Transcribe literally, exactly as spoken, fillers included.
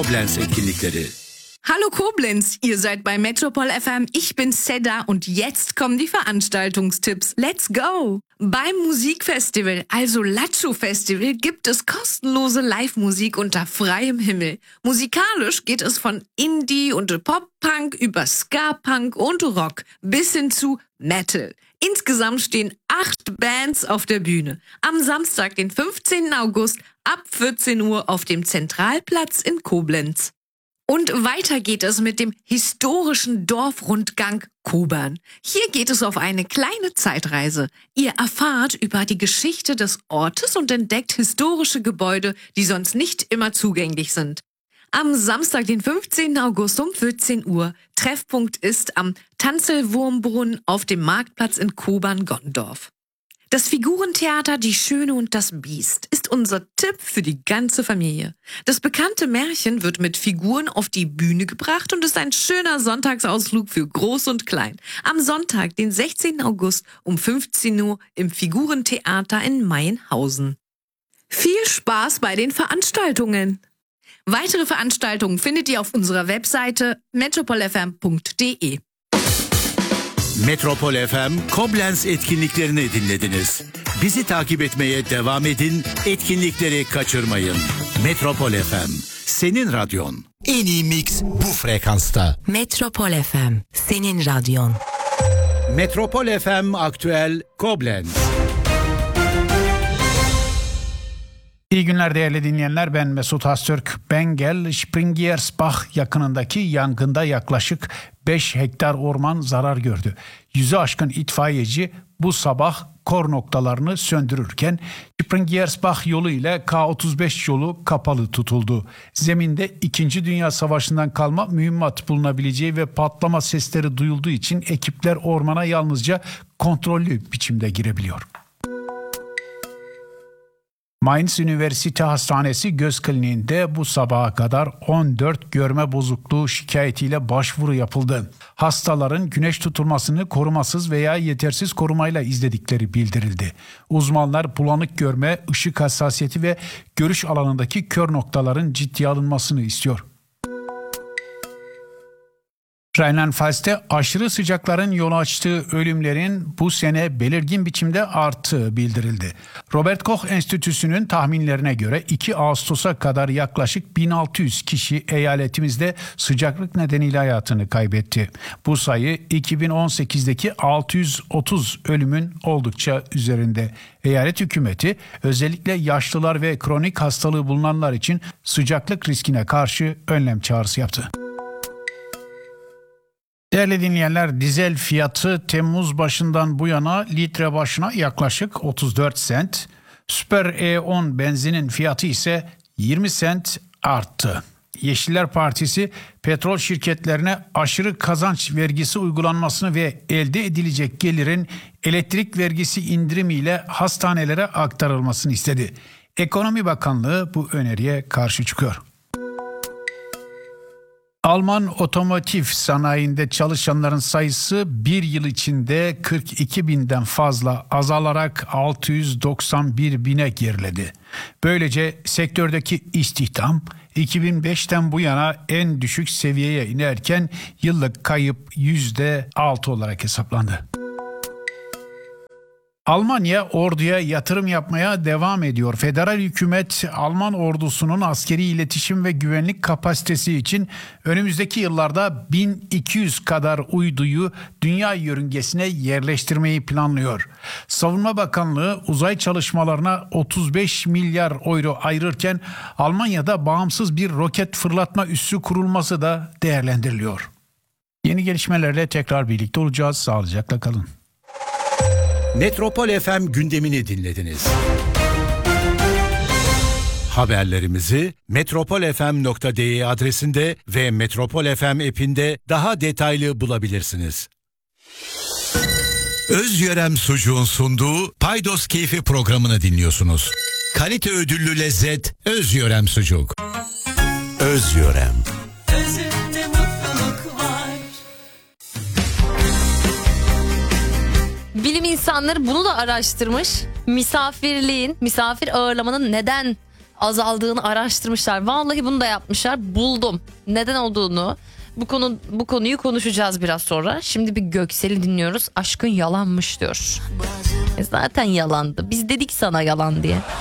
Koblenz etkinlikleri. Hallo Koblenz, ihr seid bei Metropol F M, ich bin Seda und jetzt kommen die Veranstaltungstipps. Let's go! Beim Musikfestival, also Lacho Festival, gibt es kostenlose Live-Musik unter freiem Himmel. Musikalisch geht es von Indie und Pop-Punk über Ska-Punk und Rock bis hin zu Metal. Insgesamt stehen acht Bands auf der Bühne. Am Samstag, den fünfzehnten August, ab vierzehn Uhr auf dem Zentralplatz in Koblenz. Und weiter geht es mit dem historischen Dorfrundgang Kobern. Hier geht es auf eine kleine Zeitreise. Ihr erfahrt über die Geschichte des Ortes und entdeckt historische Gebäude, die sonst nicht immer zugänglich sind. Am Samstag, den fünfzehnten August um vierzehn Uhr. Treffpunkt ist am Tanzelwurmbrunnen auf dem Marktplatz in Kobern-Gondorf. Das Figurentheater Die Schöne und das Biest ist unser Tipp für die ganze Familie. Das bekannte Märchen wird mit Figuren auf die Bühne gebracht und ist ein schöner Sonntagsausflug für Groß und Klein. Am Sonntag, den sechzehnten August um fünfzehn Uhr im Figurentheater in Mayenhausen. Viel Spaß bei den Veranstaltungen! Weitere Veranstaltungen findet ihr auf unserer Webseite metropol f m punkt d e. Metropol F M Koblenz etkinliklerini dinlediniz. Bizi takip etmeye devam edin, etkinlikleri kaçırmayın. Metropol F M, senin radyon. En iyi mix bu frekansta. Metropol F M, senin radyon. Metropol F M Aktüel Koblenz. İyi günler değerli dinleyenler, ben Mesut Haztürk. Bengel, Springersbach yakınındaki yangında yaklaşık beş hektar orman zarar gördü. Yüzü aşkın itfaiyeci bu sabah kor noktalarını söndürürken Springersbach yolu ile K otuz beş yolu kapalı tutuldu. Zeminde İkinci Dünya Savaşı'ndan kalma mühimmat bulunabileceği ve patlama sesleri duyulduğu için ekipler ormana yalnızca kontrollü biçimde girebiliyor. Mainz Üniversite Hastanesi Göz Kliniği'nde bu sabaha kadar on dört görme bozukluğu şikayetiyle başvuru yapıldı. Hastaların güneş tutulmasını korumasız veya yetersiz korumayla izledikleri bildirildi. Uzmanlar bulanık görme, ışık hassasiyeti ve görüş alanındaki kör noktaların ciddiye alınmasını istiyor. Rheinland-Pfalz'te aşırı sıcakların yol açtığı ölümlerin bu sene belirgin biçimde arttığı bildirildi. Robert Koch Enstitüsü'nün tahminlerine göre iki Ağustos'a kadar yaklaşık bin altı yüz kişi eyaletimizde sıcaklık nedeniyle hayatını kaybetti. Bu sayı iki bin on sekizdeki altı yüz otuz ölümün oldukça üzerinde. Eyalet hükümeti özellikle yaşlılar ve kronik hastalığı bulunanlar için sıcaklık riskine karşı önlem çağrısı yaptı. Değerli dinleyenler, dizel fiyatı Temmuz başından bu yana litre başına yaklaşık otuz dört sent, Süper E on benzinin fiyatı ise yirmi sent arttı. Yeşiller Partisi petrol şirketlerine aşırı kazanç vergisi uygulanmasını ve elde edilecek gelirin elektrik vergisi indirimiyle hastanelere aktarılmasını istedi. Ekonomi Bakanlığı bu öneriye karşı çıkıyor. Alman otomotiv sanayinde çalışanların sayısı bir yıl içinde kırk iki binden fazla azalarak altı yüz doksan bir bine geriledi. Böylece sektördeki istihdam iki bin beşten bu yana en düşük seviyeye inerken yıllık kayıp yüzde altı olarak hesaplandı. Almanya orduya yatırım yapmaya devam ediyor. Federal hükümet Alman ordusunun askeri iletişim ve güvenlik kapasitesi için önümüzdeki yıllarda bin iki yüz kadar uyduyu dünya yörüngesine yerleştirmeyi planlıyor. Savunma Bakanlığı uzay çalışmalarına otuz beş milyar euro ayırırken Almanya'da bağımsız bir roket fırlatma üssü kurulması da değerlendiriliyor. Yeni gelişmelerle tekrar birlikte olacağız. Sağlıcakla kalın. Metropol F M gündemini dinlediniz. Haberlerimizi metropol f m nokta d e adresinde ve Metropol F M app'inde daha detaylı bulabilirsiniz. Özyörem Sucuğun sunduğu Paydos Keyfi programını dinliyorsunuz. Kalite ödüllü lezzet Özyörem Sucuk. Özyörem. Özünde mutluluk var. Bilim insanları bunu da araştırmış. Misafirliğin, misafir ağırlamanın neden azaldığını araştırmışlar. Vallahi bunu da yapmışlar. Buldum. Neden olduğunu, bu konu bu konuyu konuşacağız biraz sonra. Şimdi bir Göksel'i dinliyoruz. Aşkın yalanmış diyor. E zaten yalandı. Biz dedik sana yalan diye.